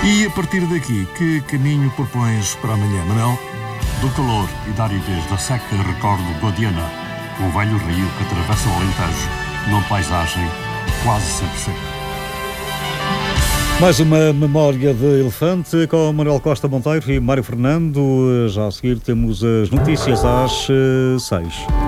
E a partir daqui, que caminho propões para amanhã, Manel? Do calor e da aridez da seca recordo Guadiana, um velho rio que atravessa o Alentejo, numa paisagem quase sempre seca. Mais uma memória de elefante com Manuel Costa Monteiro e Mário Fernando. Já a seguir temos as notícias às 6.